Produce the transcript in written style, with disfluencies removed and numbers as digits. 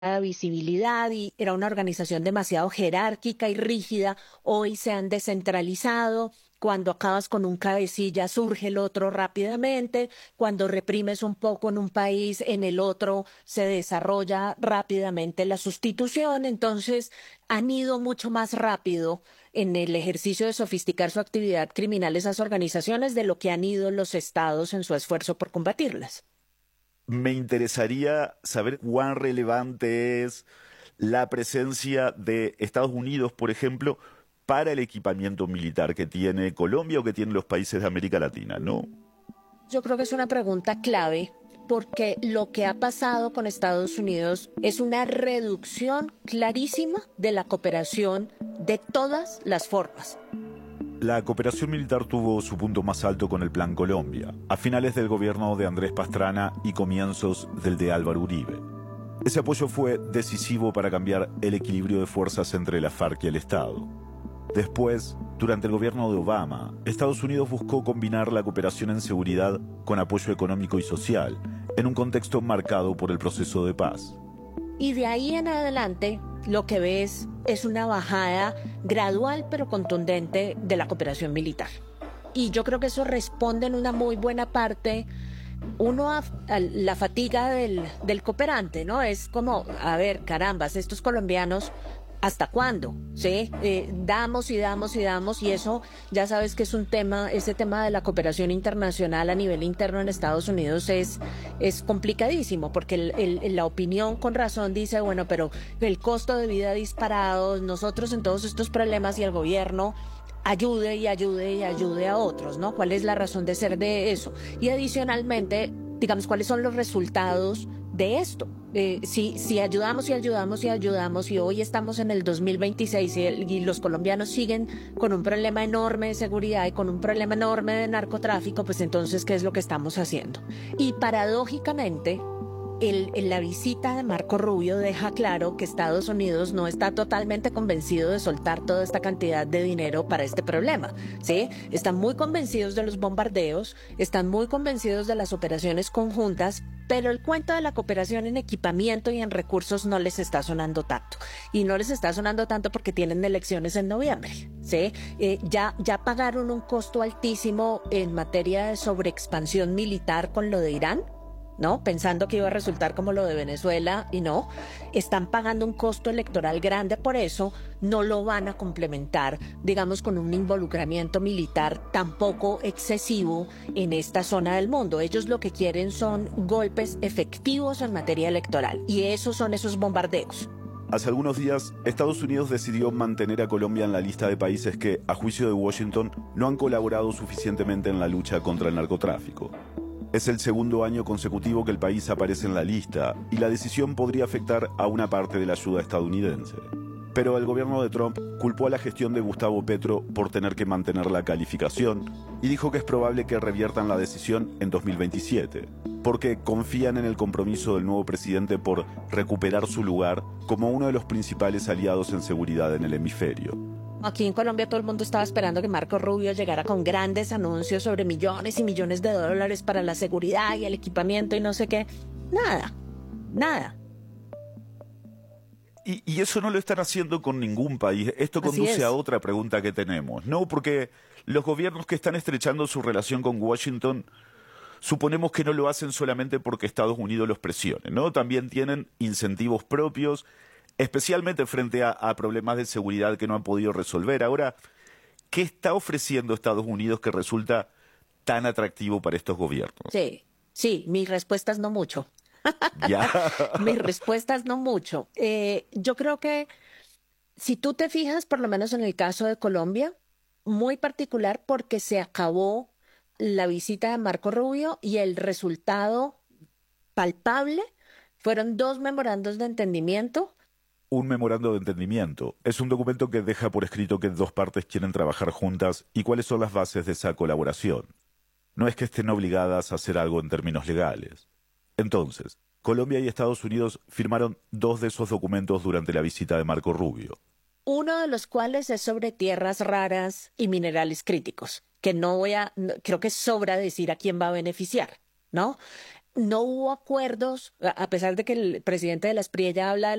visibilidad y era una organización demasiado jerárquica y rígida. Hoy se han descentralizado. Cuando acabas con un cabecilla, surge el otro rápidamente. Cuando reprimes un poco en un país, en el otro se desarrolla rápidamente la sustitución. Entonces, han ido mucho más rápido en el ejercicio de sofisticar su actividad criminal esas organizaciones de lo que han ido los estados en su esfuerzo por combatirlas. Me interesaría saber cuán relevante es la presencia de Estados Unidos, por ejemplo, para el equipamiento militar que tiene Colombia o que tienen los países de América Latina, ¿no? Yo creo que es una pregunta clave porque lo que ha pasado con Estados Unidos es una reducción clarísima de la cooperación de todas las formas. La cooperación militar tuvo su punto más alto con el Plan Colombia, a finales del gobierno de Andrés Pastrana y comienzos del de Álvaro Uribe. Ese apoyo fue decisivo para cambiar el equilibrio de fuerzas entre la FARC y el Estado. Después, durante el gobierno de Obama, Estados Unidos buscó combinar la cooperación en seguridad con apoyo económico y social, en un contexto marcado por el proceso de paz. Y de ahí en adelante, lo que ves es una bajada gradual pero contundente de la cooperación militar. Y yo creo que eso responde en una muy buena parte, uno, a la fatiga del cooperante, ¿no? Es como, a ver, carambas, estos colombianos, ¿hasta cuándo? ¿Sí? Damos y damos y damos, y eso ya sabes que es un tema, ese tema de la cooperación internacional a nivel interno en Estados Unidos es complicadísimo, porque la opinión con razón dice, bueno, pero el costo de vida disparado, nosotros en todos estos problemas y el gobierno ayude y ayude y ayude a otros, ¿no? ¿Cuál es la razón de ser de eso? Y adicionalmente, digamos, ¿cuáles son los resultados de esto? Si ayudamos y ayudamos y ayudamos y hoy estamos en el 2026 y los colombianos siguen con un problema enorme de seguridad y con un problema enorme de narcotráfico, pues entonces, ¿qué es lo que estamos haciendo? Y paradójicamente, la visita de Marco Rubio deja claro que Estados Unidos no está totalmente convencido de soltar toda esta cantidad de dinero para este problema, ¿sí? Están muy convencidos de los bombardeos, están muy convencidos de las operaciones conjuntas, pero el cuento de la cooperación en equipamiento y en recursos no les está sonando tanto. Y no les está sonando tanto porque tienen elecciones en noviembre, ¿sí? Ya pagaron un costo altísimo en materia de sobreexpansión militar con lo de Irán, ¿no? Pensando que iba a resultar como lo de Venezuela y no. Están pagando un costo electoral grande por eso, no lo van a complementar, digamos, con un involucramiento militar tampoco excesivo en esta zona del mundo. Ellos lo que quieren son golpes efectivos en materia electoral y esos son esos bombardeos. Hace algunos días, Estados Unidos decidió mantener a Colombia en la lista de países que, a juicio de Washington, no han colaborado suficientemente en la lucha contra el narcotráfico. Es el segundo año consecutivo que el país aparece en la lista y la decisión podría afectar a una parte de la ayuda estadounidense. Pero el gobierno de Trump culpó a la gestión de Gustavo Petro por tener que mantener la calificación y dijo que es probable que reviertan la decisión en 2027, porque confían en el compromiso del nuevo presidente por recuperar su lugar como uno de los principales aliados en seguridad en el hemisferio. Aquí en Colombia todo el mundo estaba esperando que Marco Rubio llegara con grandes anuncios sobre millones y millones de dólares para la seguridad y el equipamiento y no sé qué. Nada. Y eso no lo están haciendo con ningún país. Esto conduce a otra pregunta que tenemos, ¿no? Porque los gobiernos que están estrechando su relación con Washington, suponemos que no lo hacen solamente porque Estados Unidos los presione, ¿no? También tienen incentivos propios, especialmente frente a problemas de seguridad que no han podido resolver. Ahora, ¿qué está ofreciendo Estados Unidos que resulta tan atractivo para estos gobiernos? Sí, mis respuestas no mucho. Ya. Mis respuestas no mucho. Yo creo que si tú te fijas, por lo menos en el caso de Colombia, muy particular porque se acabó la visita de Marco Rubio y el resultado palpable fueron 2 memorandos de entendimiento. Un memorando de entendimiento es un documento que deja por escrito que 2 partes quieren trabajar juntas y cuáles son las bases de esa colaboración. No es que estén obligadas a hacer algo en términos legales. Entonces, Colombia y Estados Unidos firmaron 2 de esos documentos durante la visita de Marco Rubio. Uno de los cuales es sobre tierras raras y minerales críticos, que creo que sobra decir a quién va a beneficiar, ¿no? no hubo acuerdos, a pesar de que el presidente de la Espriella habla